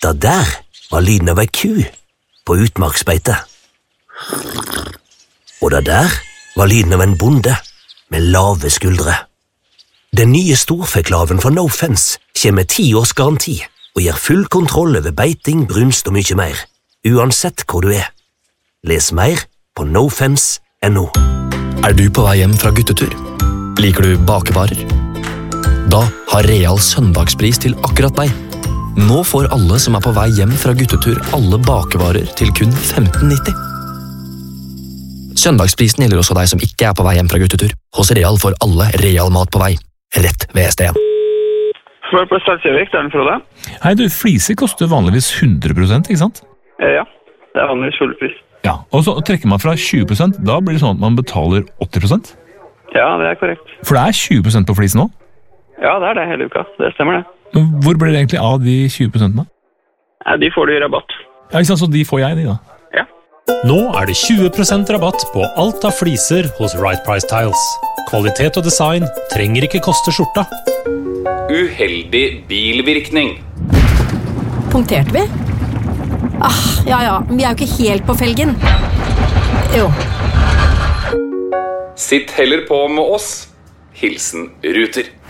Det der var lyden av ei ku på utmarksbeite. Og det der var lyden av en bonde med lave skuldre. Den nye storfeklaven fra No Fence kommer med 10 års garanti og gir full kontroll over beiting, brunst og mye mer, uansett hvor du er. Les mer på nofence.no. Du på vei hjem fra guttetur? Liker du bakevarer? Da har Real søndagspris til akkurat deg. Nå får alle som på vei hjem fra guttetur alle bakevarer til kun 15,90. Søndagsprisen gjelder også deg som ikke på vei hjem fra guttetur. Hos Real får alle Real mat på vei, rett ved STN. Svar på Stadsjøvik, det den Frode. Hei du, fliser koster vanligvis 100%, ikke sant? Ja, det vanligvis full pris. Ja, og så trekker man fra 20%, da blir det sånn at man betaler 80%? Ja, det korrekt. For det 20% på flis nå? Ja, det det hele uka. Det stemmer det. Men hvor blir det egentlig av de 20% da? Ja, de får du i rabatt. Ja, ikke sant, så de får jeg de da? Ja. Nå det 20% rabatt på alt av fliser hos Right Price Tiles. Kvalitet og design trenger ikke koste skjorta. Uheldig bilvirkning. Punkterte vi? Ja, vi jo ikke helt på felgen. Jo. Sitt heller på med oss. Hilsen Ruter.